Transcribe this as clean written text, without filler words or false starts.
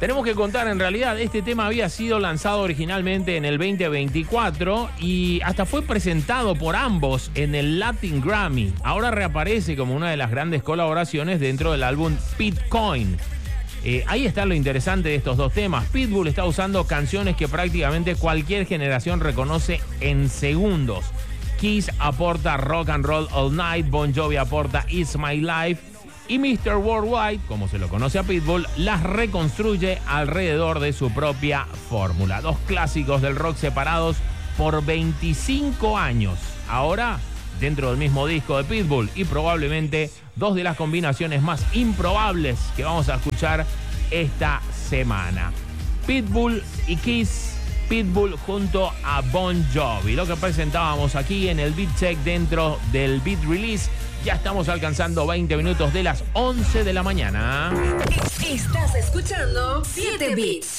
Tenemos que contar, en realidad, este tema había sido lanzado originalmente en el 2024 y hasta fue presentado por ambos en el Latin Grammy. Ahora reaparece como una de las grandes colaboraciones dentro del álbum Pitcoin. Ahí está lo interesante de estos dos temas. Pitbull está usando canciones que prácticamente cualquier generación reconoce en segundos. Kiss aporta Rock and Roll All Night, Bon Jovi aporta It's My Life y Mr. Worldwide, como se lo conoce a Pitbull, las reconstruye alrededor de su propia fórmula. Dos clásicos del rock separados por 25 años. Ahora, dentro del mismo disco de Pitbull y probablemente dos de las combinaciones más improbables que vamos a escuchar esta semana. Pitbull y Kiss, Pitbull junto a Bon Jovi. Lo que presentábamos aquí en el Beat Check dentro del Beat Release. Ya estamos alcanzando 20 minutos de las 11 de la mañana. Estás escuchando 7 Beats.